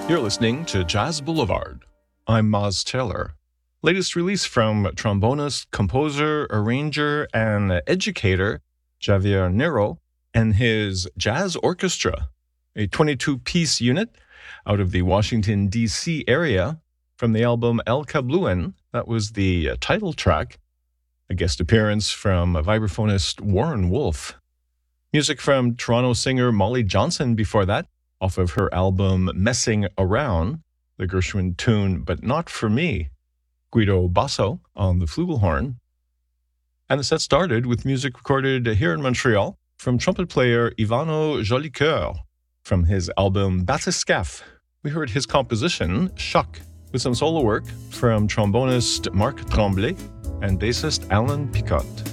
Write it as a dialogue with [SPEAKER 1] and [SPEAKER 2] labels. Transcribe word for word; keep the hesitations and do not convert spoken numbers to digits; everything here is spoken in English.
[SPEAKER 1] You're listening to Jazz Boulevard. I'm Maz Taylor. Latest release from trombonist, composer, arranger, and educator Javier Nero and his Jazz Orchestra, a twenty-two-piece unit out of the Washington, D C area from the album El Cabluen. That was the title track. A guest appearance from vibraphonist Warren Wolf. Music from Toronto singer Molly Johnson before that, off of her album Messing Around, the Gershwin tune But Not For Me. Guido Basso on the flugelhorn. And the set started with music recorded here in Montreal from trumpet player Ivano Jolicoeur from his album Bathyscaphe. We heard his composition, Choc, with some solo work from trombonist Marc Tremblay and bassist Alan Picotte.